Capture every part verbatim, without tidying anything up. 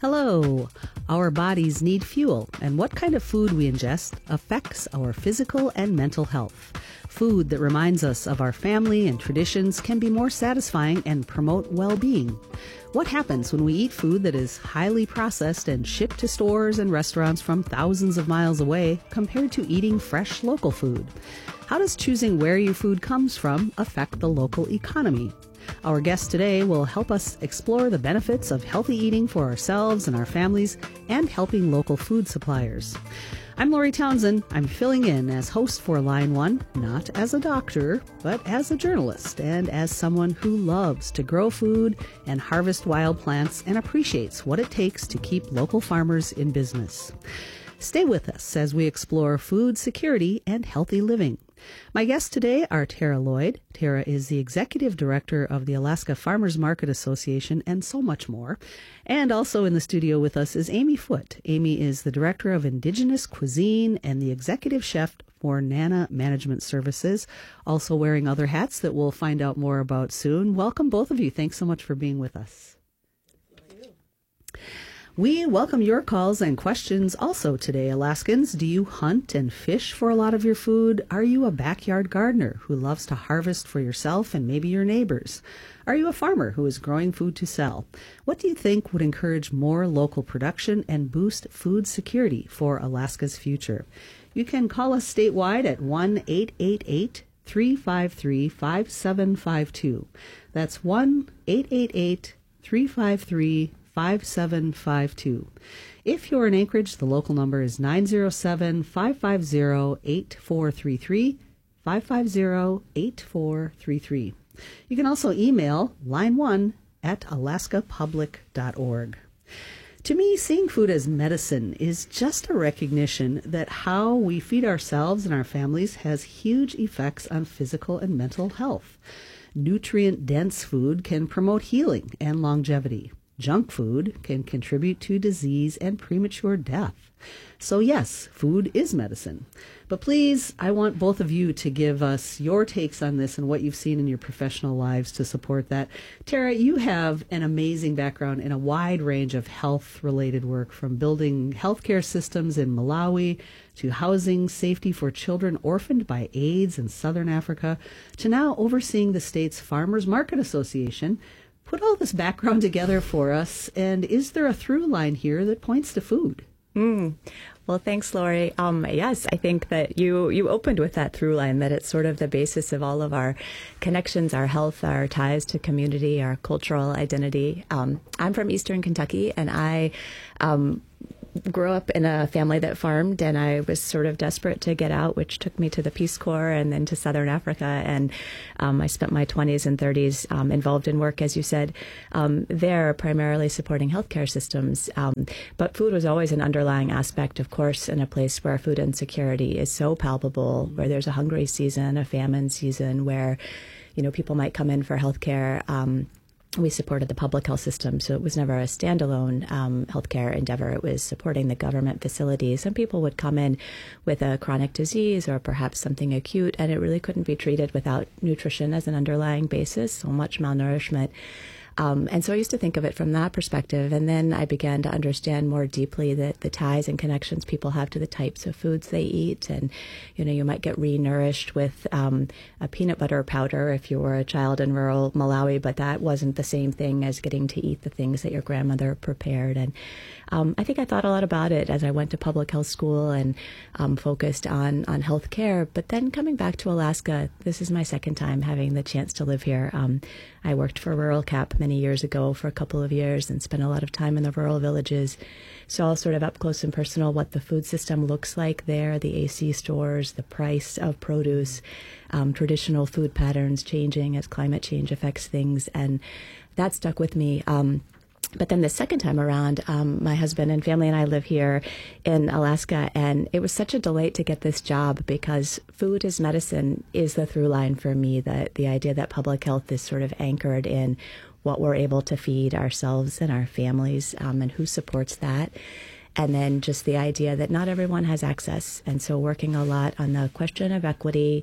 Hello. Our bodies need fuel, and what kind of food we ingest affects our physical and mental health. Food that reminds us of our family and traditions can be more satisfying and promote well-being. What happens when we eat food that is highly processed and shipped to stores and restaurants from thousands of miles away compared to eating fresh local food? How does choosing where your food comes from affect the local economy? Our guest today will help us explore the benefits of healthy eating for ourselves and our families and helping local food suppliers. I'm Lori Townsend. I'm filling in as host for Line One, not as a doctor, but as a journalist and as someone who loves to grow food and harvest wild plants and appreciates what it takes to keep local farmers in business. Stay with us as we explore food security and healthy living. My guests today are Tara Lloyd. Tara is the Executive Director of the Alaska Farmers Market Association and so much more. And also in the studio with us is Amy Foote. Amy is the Director of Indigenous Cuisine and the Executive Chef for Nana Management Services, also wearing other hats that we'll find out more about soon. Welcome, both of you. Thanks so much for being with us. We welcome your calls and questions also today. Alaskans, do you hunt and fish for a lot of your food? Are you a backyard gardener who loves to harvest for yourself and maybe your neighbors? Are you a farmer who is growing food to sell? What do you think would encourage more local production and boost food security for Alaska's future? You can call us statewide at one eight eight eight, three five three, five seven five two. That's one eight eight eight, three five three, five seven five two. If you're in Anchorage, the local number is nine zero seven, five five zero, eight four three three, five five zero, eight four three three. You can also email line one at alaska public dot org. To me, seeing food as medicine is just a recognition that how we feed ourselves and our families has huge effects on physical and mental health. Nutrient-dense food can promote healing and longevity. Junk food can contribute to disease and premature death. So yes, food is medicine. But please, I want both of you to give us your takes on this and what you've seen in your professional lives to support that. Tara, you have an amazing background in a wide range of health-related work, from building healthcare systems in Malawi to housing safety for children orphaned by AIDS in Southern Africa, to now overseeing the state's Farmers Market Association. Put all this background together for us, and is there a through line here that points to food? Mm. Well, thanks, Lori. Um, yes, I think that you, you opened with that through line, that it's sort of the basis of all of our connections, our health, our ties to community, our cultural identity. Um, I'm from Eastern Kentucky, and I um, grew up in a family that farmed, and I was sort of desperate to get out, which took me to the Peace Corps and then to Southern Africa. And um, I spent my twenties and thirties um, involved in work, as you said, um, there, primarily supporting healthcare systems. Um, but food was always an underlying aspect, of course, in a place where food insecurity is so palpable, where there's a hungry season, a famine season, where, you know, people might come in for healthcare. Um, We supported the public health system, so it was never a standalone um, healthcare endeavor. It was supporting the government facilities. Some people would come in with a chronic disease or perhaps something acute, and it really couldn't be treated without nutrition as an underlying basis, so much malnourishment. Um, and so I used to think of it from that perspective. And then I began to understand more deeply that the ties and connections people have to the types of foods they eat. And, you know, you might get re-nourished with um, a peanut butter powder if you were a child in rural Malawi, but that wasn't the same thing as getting to eat the things that your grandmother prepared. And um, I think I thought a lot about it as I went to public health school and um, focused on, on health care. But then coming back to Alaska, this is my second time having the chance to live here. Um, I worked for Rural Cap many years ago for a couple of years and spent a lot of time in the rural villages. Saw sort of up close and personal what the food system looks like there, the A C stores, the price of produce, um, traditional food patterns changing as climate change affects things. And that stuck with me. Um, But then the second time around, um, my husband and family and I live here in Alaska, and it was such a delight to get this job because food as medicine is the through line for me, that the idea that public health is sort of anchored in what we're able to feed ourselves and our families, um, and who supports that. And then just the idea that not everyone has access. And so working a lot on the question of equity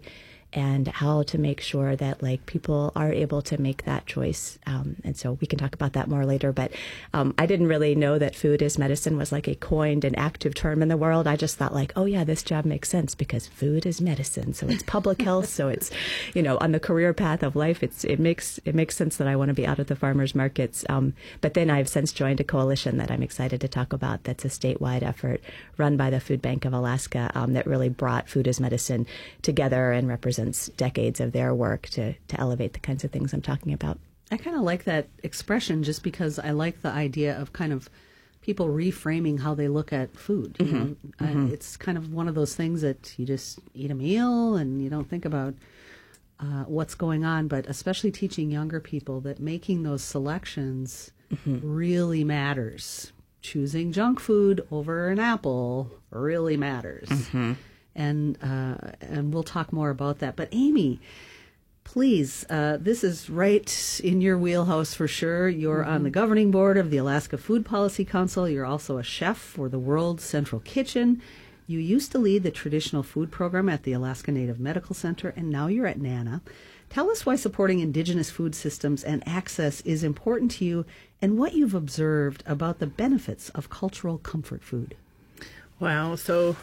and how to make sure that like people are able to make that choice. Um, and so we can talk about that more later. But um, I didn't really know that food is medicine was like a coined and active term in the world. I just thought like, oh yeah, this job makes sense because food is medicine. So it's public health. So it's, you know, on the career path of life, it's it makes it makes sense that I want to be out of the farmers markets. Um, but then I've since joined a coalition that I'm excited to talk about. That's a statewide effort run by the Food Bank of Alaska um, that really brought food as medicine together and represents decades of their work to, to elevate the kinds of things I'm talking about. I kind of like that expression just because I like the idea of kind of people reframing how they look at food. You Mm-hmm. know, Mm-hmm. I, it's kind of one of those things that you just eat a meal and you don't think about uh, what's going on, but especially teaching younger people that making those selections Mm-hmm. really matters. Choosing junk food over an apple really matters. Mm-hmm. And uh, and we'll talk more about that. But Amy, please, uh, this is right in your wheelhouse for sure. You're mm-hmm. on the governing board of the Alaska Food Policy Council. You're also a chef for the World Central Kitchen. You used to lead the traditional food program at the Alaska Native Medical Center, and now you're at NANA. Tell us why supporting indigenous food systems and access is important to you and what you've observed about the benefits of cultural comfort food. Wow. So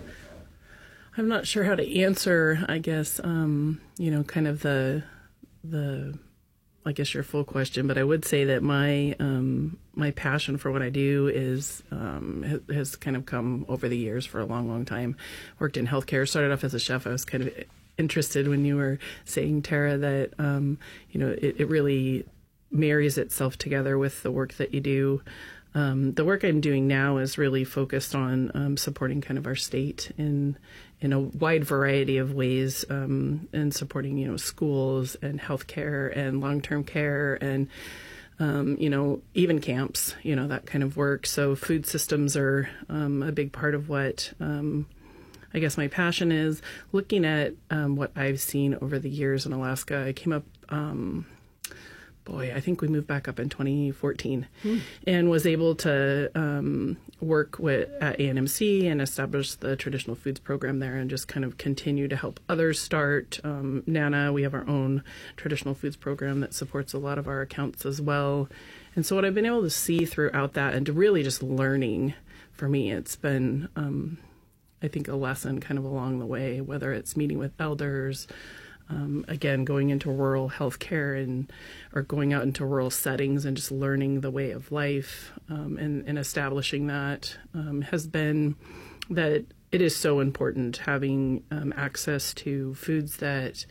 I'm not sure how to answer, I guess, um, you know, kind of the, the, I guess your full question, but I would say that my, um, my passion for what I do is, um, ha- has kind of come over the years for a long, long time. Worked in healthcare, started off as a chef. I was kind of interested when you were saying, Tara, that, um, you know, it, it really marries itself together with the work that you do. Um, the work I'm doing now is really focused on um, supporting kind of our state in in a wide variety of ways, um, and supporting, you know, schools and healthcare and long-term care and, um, you know, even camps, you know, that kind of work. So food systems are um, a big part of what um, I guess my passion is. Looking at um, what I've seen over the years in Alaska, I came up... Um, Boy, I think we moved back up in twenty fourteen mm. and was able to um, work with at A N M C and establish the traditional foods program there and just kind of continue to help others start. Um, NANA, we have our own traditional foods program that supports a lot of our accounts as well. And so what I've been able to see throughout that and to really just learning, for me, it's been, um, I think, a lesson kind of along the way, whether it's meeting with elders, Um, again, going into rural healthcare and or going out into rural settings and just learning the way of life um, and, and establishing that um, has been that it is so important having um, access to foods that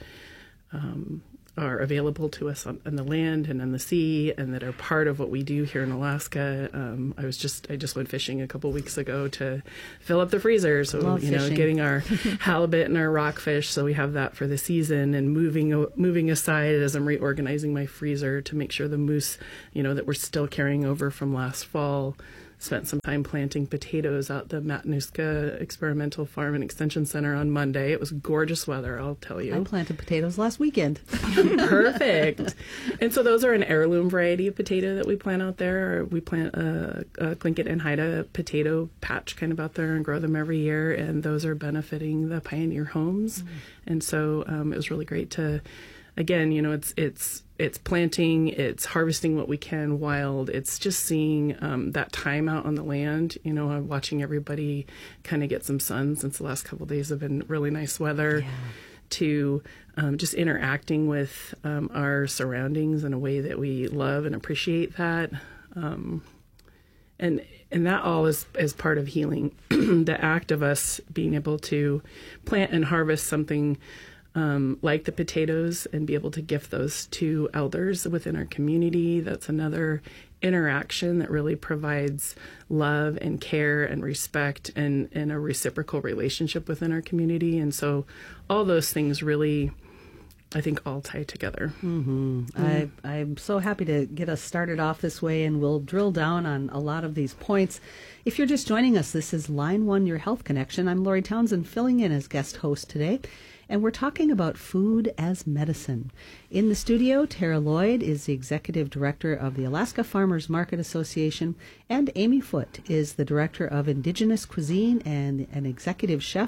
um, are available to us on, on the land and on the sea and that are part of what we do here in Alaska. Um, I was just I just went fishing a couple weeks ago to fill up the freezer. So, Love you know, fishing. getting our halibut and our rockfish. So we have that for the season and moving moving aside as I'm reorganizing my freezer to make sure the moose, you know, that we're still carrying over from last fall. Spent some time planting potatoes out the Matanuska Experimental Farm and Extension Center on Monday. It was gorgeous weather, I'll tell you. I planted potatoes last weekend. Perfect. And so those are an heirloom variety of potato that we plant out there. We plant a, a Tlingit and Haida potato patch kind of out there and grow them every year. And those are benefiting the pioneer homes. Mm. And so um, it was really great to, again, you know, it's it's it's planting, it's harvesting what we can wild. It's just seeing um, that time out on the land. You know, I'm watching everybody kind of get some sun since the last couple of days have been really nice weather. Yeah. To um, just interacting with um, our surroundings in a way that we love and appreciate that. Um, and and that all is, is part of healing. The act of us being able to plant and harvest something um, like the potatoes and be able to gift those to elders within our community. That's another interaction that really provides love and care and respect and, and a reciprocal relationship within our community. And so all those things really, I think, all tie together. Mm-hmm. Mm. I, I'm so happy to get us started off this way, and we'll drill down on a lot of these points. If you're just joining us, this is Line One, Your Health Connection. I'm Lori Townsend, filling in as guest host today. And we're talking about food as medicine. In the studio, Tara Lloyd is the executive director of the Alaska Farmers Market Association, and Amy Foote is the director of Indigenous Cuisine and an executive chef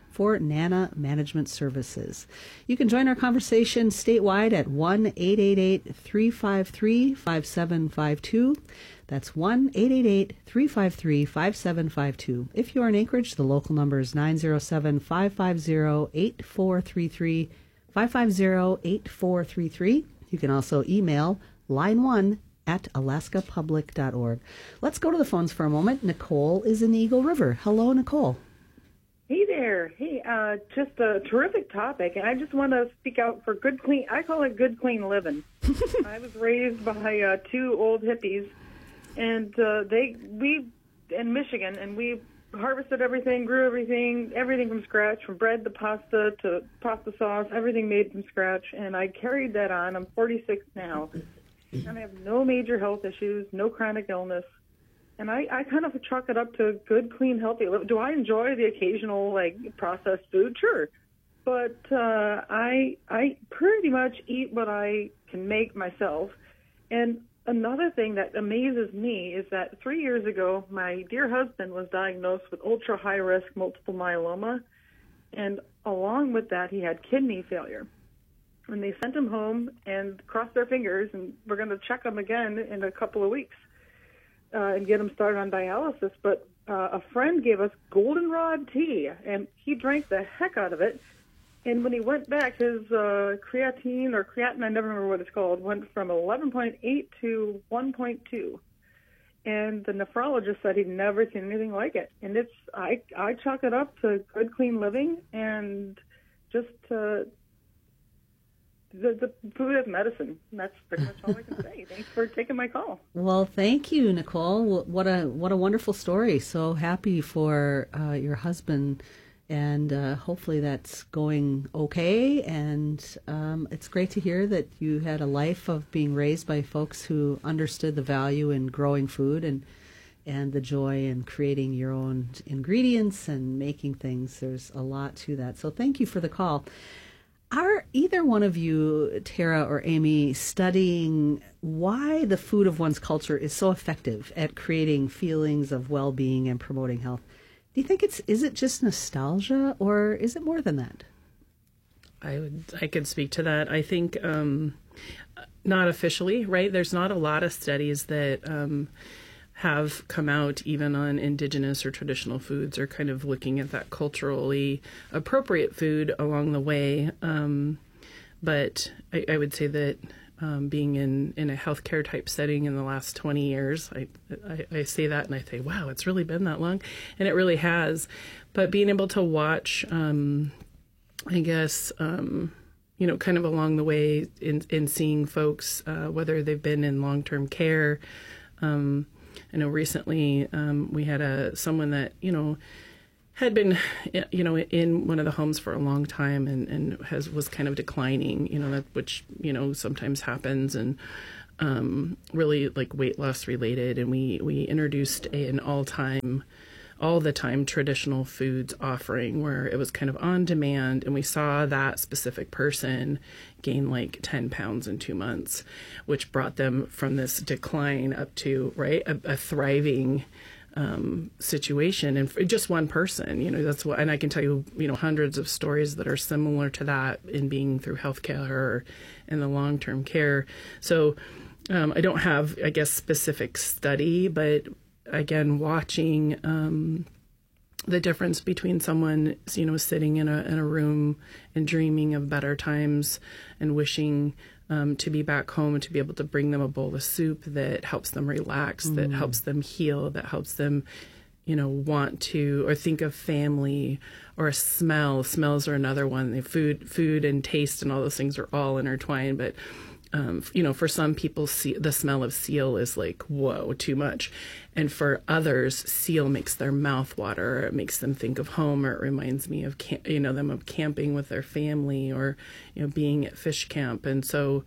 for Nana Management Services. You can join our conversation statewide at one eight eight eight, three five three, five seven five two. That's one eight eight eight, three five three, five seven five two. If you are in Anchorage, the local number is nine zero seven, five five zero, eight four three three, five five zero, eight four three three. You can also email line one at alaska public dot org. Let's go to the phones for a moment. Nicole is in the Eagle River. Hello, Nicole. Hey there. Hey, uh, just a terrific topic, and I just want to speak out for good, clean, I call it good, clean living. I was raised by uh, two old hippies, and uh, they, we, in Michigan, and we harvested everything, grew everything, everything from scratch, from bread to pasta to pasta sauce, everything made from scratch, and I carried that on. I'm forty-six now, and I have no major health issues, no chronic illness. And I, I kind of chalk it up to good, clean, healthy. Do I enjoy the occasional, like, processed food? Sure. But uh, I I pretty much eat what I can make myself. And another thing that amazes me is that three years ago, my dear husband was diagnosed with ultra-high-risk multiple myeloma. And along with that, he had kidney failure. And they sent him home and crossed their fingers, and we're going to check him again in a couple of weeks. Uh, and get him started on dialysis, but uh, a friend gave us goldenrod tea, and he drank the heck out of it. And when he went back, his uh, creatine or creatinine, I never remember what it's called, went from eleven point eight to one point two. And the nephrologist said he'd never seen anything like it. And it's I I chalk it up to good, clean living and just uh, The, the food is medicine. That's pretty much all I can say. Thanks for taking my call. Well, thank you, Nicole. What a what a wonderful story. So happy for uh, your husband, and uh, hopefully that's going okay. And um, it's great to hear that you had a life of being raised by folks who understood the value in growing food and and the joy in creating your own ingredients and making things. There's a lot to that. So thank you for the call. Are either one of you, Tara or Amy, studying why the food of one's culture is so effective at creating feelings of well-being and promoting health? Do you think it's, is it just nostalgia, or is it more than that? I would, I could speak to that. I think um, not officially, right? There's not a lot of studies that um, have come out even on indigenous or traditional foods, or kind of looking at that culturally appropriate food along the way. Um, but I, I would say that um, being in, in a healthcare type setting in the last twenty years, I, I, I say that and I say, wow, it's really been that long. And it really has. But being able to watch, um, I guess, um, you know, kind of along the way in, in seeing folks, uh, whether they've been in long-term care, um, I know recently um, we had a someone that, you know, had been, you know, in one of the homes for a long time and, and has was kind of declining, you know, that, which, you know, sometimes happens, and um, really like weight loss related. And we, we introduced a, an all-time, all the time traditional foods offering where it was kind of on demand, and we saw that specific person gain like ten pounds in two months, which brought them from this decline up to, right, a, a thriving um, situation. And for just one person, you know, that's what, and I can tell you, you know, hundreds of stories that are similar to that in being through healthcare or in the long-term care. So um, I don't have, I guess, specific study, but again, watching um, the difference between someone, you know, sitting in a in a room and dreaming of better times and wishing um, to be back home and to be able to bring them a bowl of soup that helps them relax, mm. that helps them heal, that helps them, you know, want to or think of family, or a smell. Smells are another one. The food, food and taste and all those things are all intertwined, but. Um, you know, for some people, see, the smell of seal is like, whoa, too much. And for others, seal makes their mouth water, or it makes them think of home, or it reminds me of, camp, you know, them of camping with their family, or, you know, being at fish camp. And so,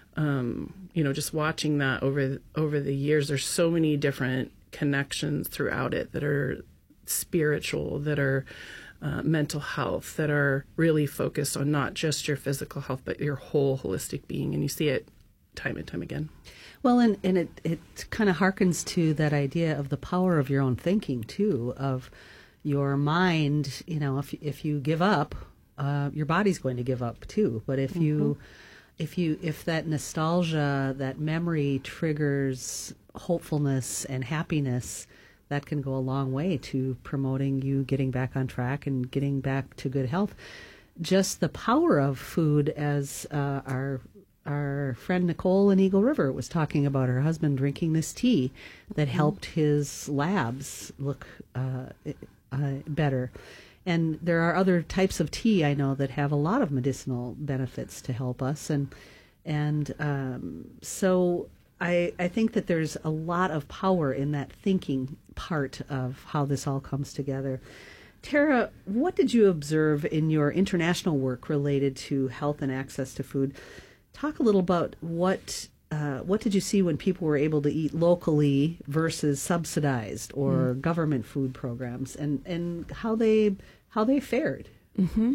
um, you know, just watching that over, over the years, there's so many different connections throughout it that are spiritual, that are Uh, mental health, that are really focused on not just your physical health, but your whole holistic being. And you see it time and time again. Well, and, and it, it kind of harkens to that idea of the power of your own thinking, too, of, your mind, you know, if if you give up, uh, your body's going to give up too. But if mm-hmm. you if you if that nostalgia, that memory triggers hopefulness and happiness, that can go a long way to promoting you getting back on track and getting back to good health. Just the power of food, as uh, our our friend Nicole in Eagle River was talking about her husband drinking this tea that mm-hmm. helped his labs look uh, uh, better. And there are other types of tea I know that have a lot of medicinal benefits to help us. And and um, so I, I think that there's a lot of power in that thinking part of how this all comes together. Tara, what did you observe in your international work related to health and access to food? Talk a little about what uh, what did you see when people were able to eat locally versus subsidized or mm. government food programs, and, and how they how they fared? Mm-hmm.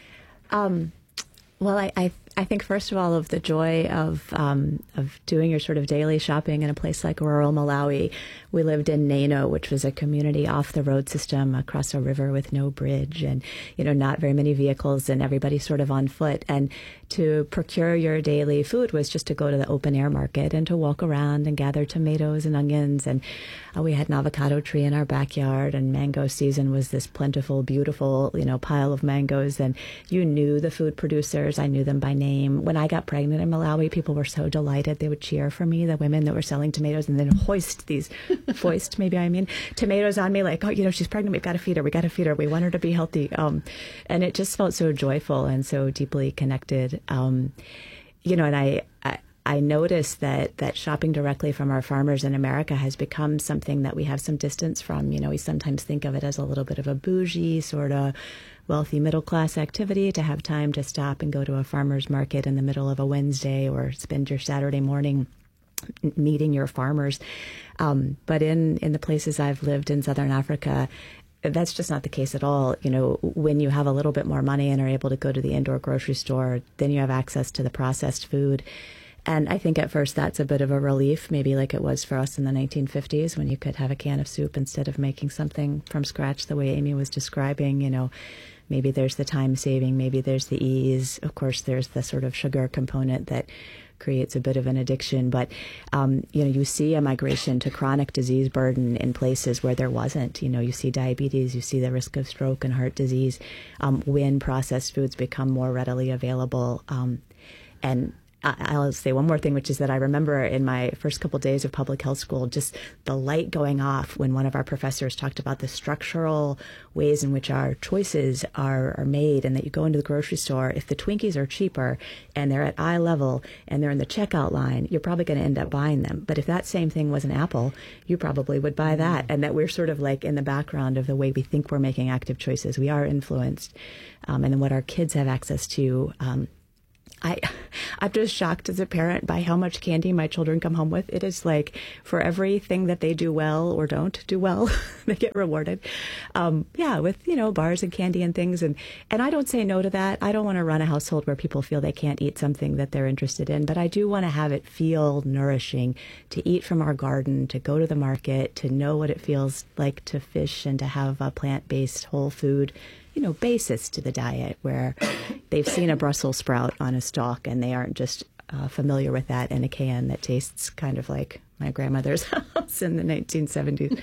Um, well, I, I I think first of all of the joy of um, of doing your sort of daily shopping in a place like rural Malawi. We lived in Nano, which was a community off the road system across a river with no bridge, and you know not very many vehicles, and everybody sort of on foot. And to procure your daily food was just to go to the open air market and to walk around and gather tomatoes and onions. And uh, we had an avocado tree in our backyard, and mango season was this plentiful, beautiful, you know, pile of mangoes. And you knew the food producers. I knew them by name. When I got pregnant in Malawi, people were so delighted. They would cheer for me, the women that were selling tomatoes, and then hoist these, foist maybe I mean, tomatoes on me like, oh, you know, she's pregnant. We've got to feed her. We got to feed her. We want her to be healthy. Um, and it just felt so joyful and so deeply connected. Um, you know, and I, I, I noticed that, that shopping directly from our farmers in America has become something that we have some distance from. You know, we sometimes think of it as a little bit of a bougie sort of wealthy middle-class activity to have time to stop and go to a farmer's market in the middle of a Wednesday or spend your Saturday morning meeting your farmers. Um, but in, in the places I've lived in Southern Africa, that's just not the case at all. You know, when you have a little bit more money and are able to go to the indoor grocery store, then you have access to the processed food. And I think at first that's a bit of a relief, maybe like it was for us in the nineteen fifties when you could have a can of soup instead of making something from scratch the way Amy was describing. You know, maybe there's the time saving, maybe there's the ease. Of course, there's the sort of sugar component that creates a bit of an addiction. But, um, you know, you see a migration to chronic disease burden in places where there wasn't. You know, you see diabetes, you see the risk of stroke and heart disease um, when processed foods become more readily available. Um, and I'll say one more thing, which is that I remember in my first couple of days of public health school, just the light going off when one of our professors talked about the structural ways in which our choices are, are made, and that you go into the grocery store, if the Twinkies are cheaper and they're at eye level and they're in the checkout line, you're probably going to end up buying them. But if that same thing was an apple, you probably would buy that. And that we're sort of like in the background of the way we think we're making active choices. We are influenced. Um, and then what our kids have access to, um, I, I'm just shocked as a parent by how much candy my children come home with. It is like for everything that they do well or don't do well, they get rewarded. Um, yeah, with, you know, bars and candy and things. And, and I don't say no to that. I don't want to run a household where people feel they can't eat something that they're interested in. But I do want to have it feel nourishing to eat from our garden, to go to the market, to know what it feels like to fish and to have a plant-based whole food, you know, basis to the diet, where they've seen a Brussels sprout on a stalk and they aren't just uh, familiar with that in a can that tastes kind of like my grandmother's house in the nineteen seventies.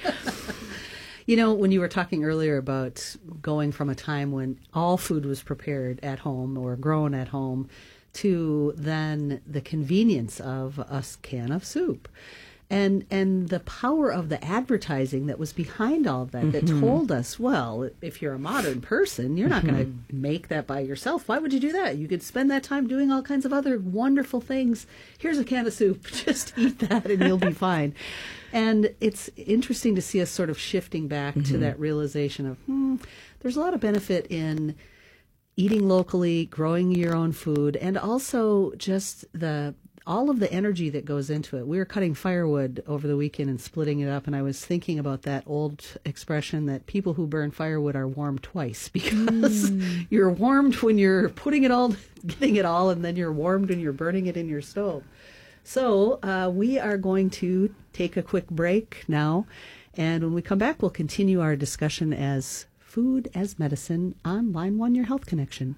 You know, when you were talking earlier about going from a time when all food was prepared at home or grown at home to then the convenience of a can of soup. And and the power of the advertising that was behind all of that, mm-hmm. that told us, well, if you're a modern person, you're not mm-hmm. going to make that by yourself. Why would you do that? You could spend that time doing all kinds of other wonderful things. Here's a can of soup. Just eat that and you'll be fine. And it's interesting to see us sort of shifting back mm-hmm. to that realization of, hmm, there's a lot of benefit in eating locally, growing your own food, and also just the all of the energy that goes into it. We were cutting firewood over the weekend and splitting it up, and I was thinking about that old expression that people who burn firewood are warmed twice, because mm. you're warmed when you're putting it all, getting it all, and then you're warmed when you're burning it in your stove. So uh, we are going to take a quick break now, and when we come back, we'll continue our discussion as Food as Medicine on Line one, your health connection.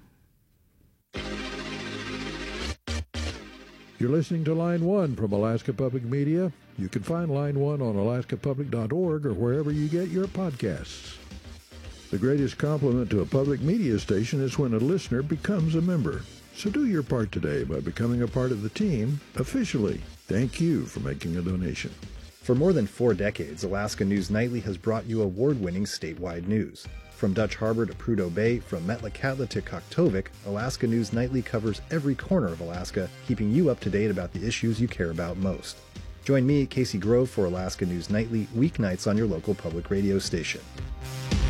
You're listening to Line one from Alaska Public Media. You can find Line one on alaska public dot org or wherever you get your podcasts. The greatest compliment to a public media station is when a listener becomes a member. So do your part today by becoming a part of the team officially. Thank you for making a donation. For more than four decades, Alaska News Nightly has brought you award-winning statewide news. From Dutch Harbor to Prudhoe Bay, from Metlakatla to Koktovik, Alaska News Nightly covers every corner of Alaska, keeping you up to date about the issues you care about most. Join me, Casey Grove, for Alaska News Nightly, weeknights on your local public radio station.